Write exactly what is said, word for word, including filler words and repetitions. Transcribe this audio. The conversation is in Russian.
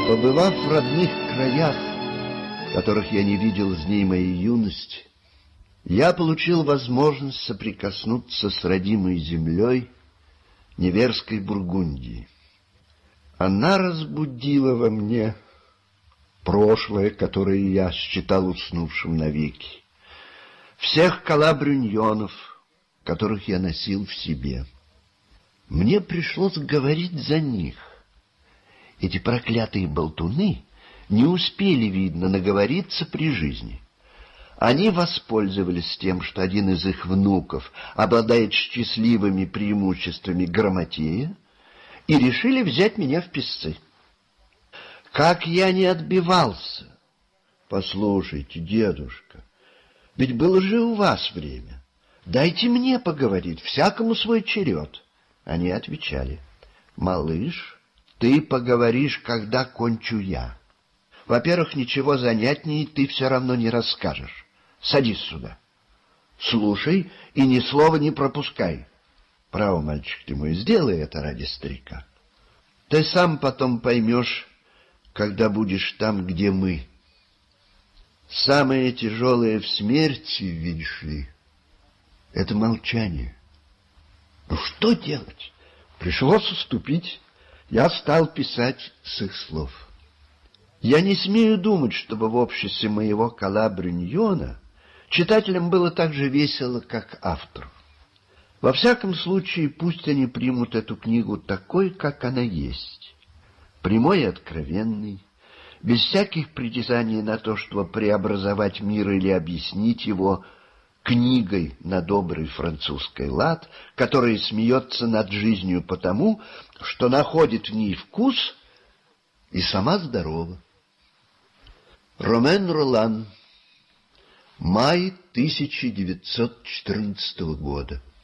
Побывав в родных краях, которых я не видел с дней моей юности, я получил возможность соприкоснуться с родимой землей Неверской Бургундии. Она разбудила во мне прошлое, которое я считал уснувшим навеки, всех калабрюньонов, которых я носил в себе. Мне пришлось говорить за них. Эти проклятые болтуны не успели, видно, наговориться при жизни. Они воспользовались тем, что один из их внуков обладает счастливыми преимуществами грамотея, и решили взять меня в писцы. Как я не отбивался! Послушайте, дедушка, ведь было же у вас время. Дайте мне поговорить, всякому свой черед. Они отвечали: малыш, ты поговоришь, когда кончу я. Во-первых, ничего занятнее ты все равно не расскажешь. Садись сюда. Слушай и ни слова не пропускай. Право, мальчик ты мой, сделай это ради старика. Ты сам потом поймешь, когда будешь там, где мы. Самое тяжелое в смерти, видишь ли, это молчание. Ну что делать? Пришлось уступить. Я стал писать с их слов. Я не смею думать, чтобы в обществе моего калабрюньона читателям было так же весело, как автору. Во всяком случае, пусть они примут эту книгу такой, как она есть, прямой и откровенной, без всяких притязаний на то, чтобы преобразовать мир или объяснить его книгой на добрый французский лад, которая смеется над жизнью потому, что находит в ней вкус и сама здорова. Ромен Ролан. Май тысяча девятьсот четырнадцатого года.